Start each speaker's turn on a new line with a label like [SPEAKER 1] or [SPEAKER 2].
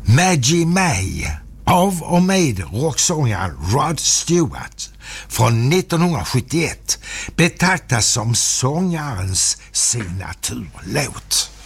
[SPEAKER 1] Maggie May av och med rocksångaren Rod Stewart från 1971 betraktas som sångarens signaturlåt.